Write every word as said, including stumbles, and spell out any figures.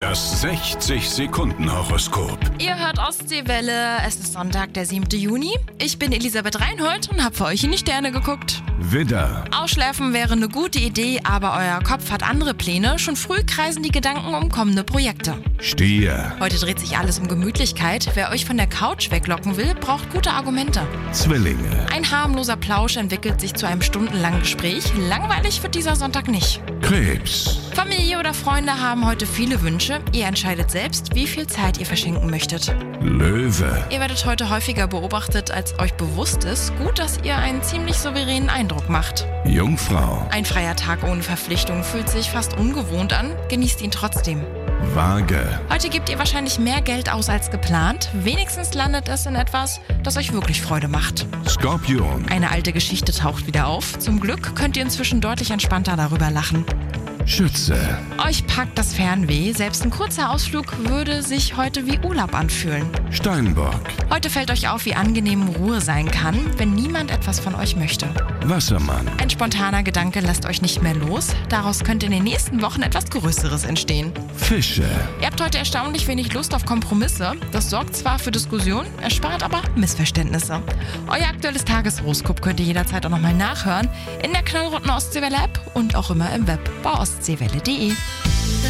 Das sechzig Sekunden Horoskop. Ihr hört Ostseewelle, es ist Sonntag, der siebte Juni. Ich bin Elisabeth Reinhold und habe für euch in die Sterne geguckt. Widder, Ausschlafen wäre eine gute Idee, aber euer Kopf hat andere Pläne. Schon früh kreisen die Gedanken um kommende Projekte. Stier, Heute dreht sich alles um Gemütlichkeit. Wer euch von der Couch weglocken will, braucht gute Argumente. Zwillinge, Ein harmloser Plausch entwickelt sich zu einem stundenlangen Gespräch. Langweilig wird dieser Sonntag nicht. Krebs, Familie oder Freunde haben heute viele Wünsche. Ihr entscheidet selbst, wie viel Zeit ihr verschenken möchtet. Löwe, Ihr werdet heute häufiger beobachtet, als euch bewusst ist. Gut, dass ihr einen ziemlich souveränen Eindruck macht. Jungfrau, Ein freier Tag ohne Verpflichtung fühlt sich fast ungewohnt an. Genießt ihn trotzdem. Waage, Heute gebt ihr wahrscheinlich mehr Geld aus als geplant. Wenigstens landet es in etwas, das euch wirklich Freude macht. Skorpion, Eine alte Geschichte taucht wieder auf. Zum Glück könnt ihr inzwischen deutlich entspannter darüber lachen. Schütze, Euch packt das Fernweh. Selbst ein kurzer Ausflug würde sich heute wie Urlaub anfühlen. Steinbock, Heute fällt euch auf, wie angenehm Ruhe sein kann, wenn niemand etwas von euch möchte. Wassermann, Ein spontaner Gedanke lässt euch nicht mehr los. Daraus könnte in den nächsten Wochen etwas Größeres entstehen. Fische, Ihr habt heute erstaunlich wenig Lust auf Kompromisse. Das sorgt zwar für Diskussionen, erspart aber Missverständnisse. Euer aktuelles Tageshoroskop könnt ihr jederzeit auch nochmal nachhören. In der knallroten Ostseewelle-App und auch immer im Web bei ostseewelle punkt de.